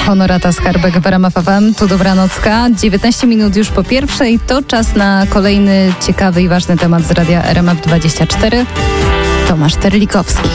Honorata Skarbek w RMF FM. Tu Dobranocka. 19 minut już po pierwszej. To czas na kolejny ciekawy i ważny temat z radia RMF24. Tomasz Terlikowski.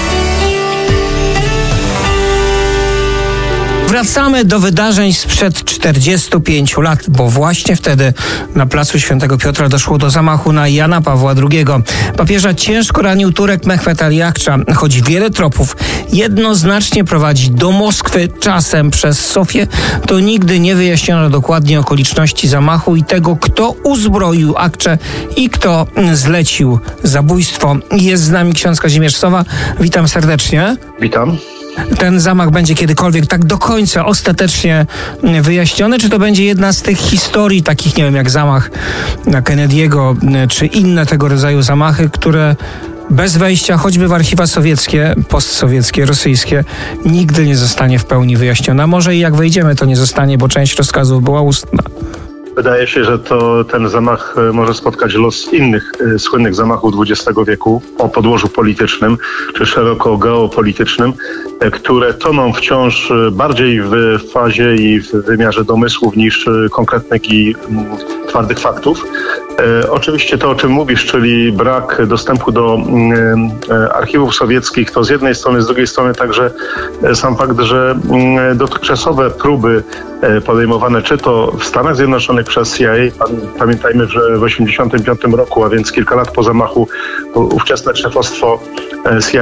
Wracamy do wydarzeń sprzed 45 lat, bo właśnie wtedy na placu Świętego Piotra doszło do zamachu na Jana Pawła II. Papieża ciężko ranił Turek Mehmet Ali Akça, choć wiele tropów jednoznacznie prowadzi do Moskwy, czasem przez Sofię, to nigdy nie wyjaśniono dokładnie okoliczności zamachu i tego, kto uzbroił Akczę i kto zlecił zabójstwo. Jest z nami ksiądz Kazimierz Sowa. Witam serdecznie. Witam. Ten zamach będzie kiedykolwiek tak do końca ostatecznie wyjaśniony? Czy to będzie jedna z tych historii, takich, nie wiem, jak zamach na Kennedy'ego, czy inne tego rodzaju zamachy, które bez wejścia choćby w archiwa sowieckie, postsowieckie, rosyjskie, nigdy nie zostanie w pełni wyjaśniona? Może i jak wejdziemy, to nie zostanie, bo część rozkazów była ustna. Wydaje się, że ten zamach może spotkać los innych słynnych zamachów XX wieku o podłożu politycznym, czy szeroko geopolitycznym, które toną wciąż bardziej w fazie i w wymiarze domysłów niż konkretnych i twardych faktów. Oczywiście to, o czym mówisz, czyli brak dostępu do archiwów sowieckich, to z jednej strony, z drugiej strony także sam fakt, że dotychczasowe próby podejmowane czy to w Stanach Zjednoczonych przez CIA, pamiętajmy, że w 1985 roku, a więc kilka lat po zamachu, ówczesne szefostwo CIA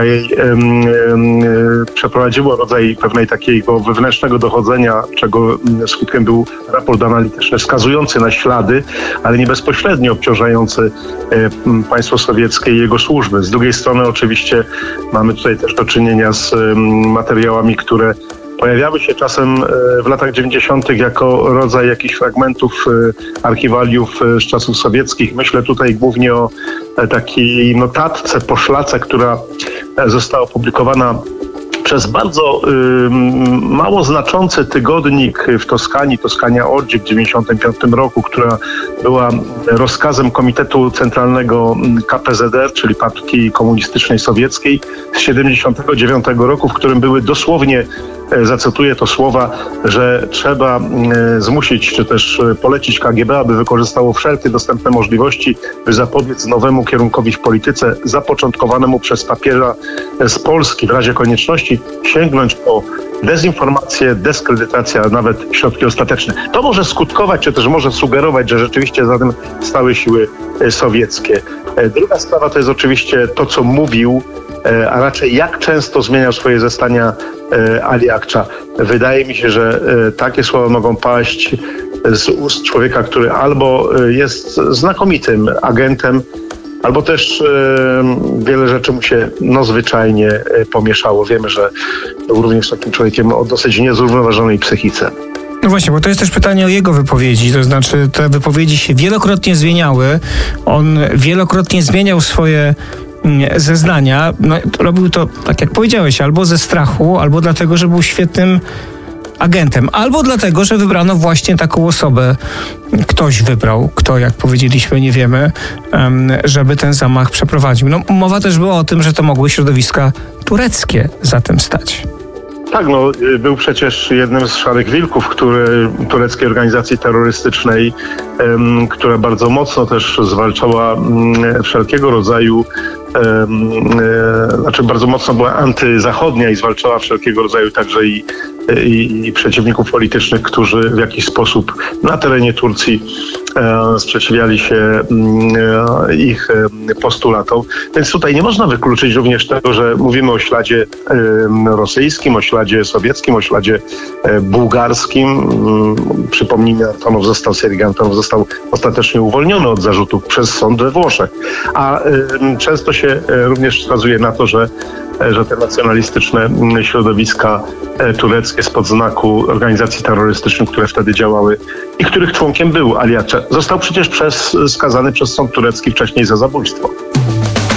przeprowadziło rodzaj pewnej takiego wewnętrznego dochodzenia, czego skutkiem był raport analityczny wskazujący na ślady, ale nie bezpośrednio obciążający państwo sowieckie i jego służby. Z drugiej strony oczywiście mamy tutaj też do czynienia z materiałami, które pojawiały się czasem w latach 90. jako rodzaj jakichś fragmentów archiwaliów z czasów sowieckich. Myślę tutaj głównie o takiej notatce, poszlace, która została opublikowana przez bardzo mało znaczący tygodnik w Toskanii, Toskania Oggi w 1995 roku, która była rozkazem Komitetu Centralnego KPZR, czyli Partii Komunistycznej Sowieckiej z 1979 roku, w którym były dosłownie, zacytuję to słowa, że trzeba zmusić, czy też polecić KGB, aby wykorzystało wszelkie dostępne możliwości, by zapobiec nowemu kierunkowi w polityce zapoczątkowanemu przez papieża z Polski, w razie konieczności sięgnąć po dezinformację, dyskredytację, a nawet środki ostateczne. To może skutkować, czy też może sugerować, że rzeczywiście za tym stały siły sowieckie. Druga sprawa to jest oczywiście to, co mówił, a raczej jak często zmieniał swoje zeznania Ali Akça. Wydaje mi się, że takie słowa mogą paść z ust człowieka, który albo jest znakomitym agentem, albo też wiele rzeczy mu się zwyczajnie pomieszało. Wiemy, że był również takim człowiekiem o dosyć niezrównoważonej psychice. No właśnie, bo to jest też pytanie o jego wypowiedzi, to znaczy te wypowiedzi się wielokrotnie zmieniały. On wielokrotnie zmieniał swoje zeznania. No, robił to, tak jak powiedziałeś, albo ze strachu, albo dlatego, że był świetnym agentem, albo dlatego, że wybrano właśnie taką osobę. Ktoś wybrał, kto, jak powiedzieliśmy, nie wiemy, żeby ten zamach przeprowadził. No, mowa też była o tym, że to mogły środowiska tureckie za tym stać. Tak, był przecież jednym z szarych wilków, tureckiej organizacji terrorystycznej, która bardzo mocno też zwalczała wszelkiego rodzaju, bardzo mocno była antyzachodnia i zwalczała wszelkiego rodzaju także i przeciwników politycznych, którzy w jakiś sposób na terenie Turcji sprzeciwiali się ich postulatom. Więc tutaj nie można wykluczyć również tego, że mówimy o śladzie rosyjskim, o śladzie sowieckim, o śladzie bułgarskim. Przypomnijmy, Sergiej Antonow został ostatecznie uwolniony od zarzutów przez sąd we Włoszech. A często się również wskazuje na to, że te nacjonalistyczne środowiska tureckie spod znaku organizacji terrorystycznych, które wtedy działały i których członkiem był Ali Akça, został przecież skazany przez sąd turecki wcześniej za zabójstwo.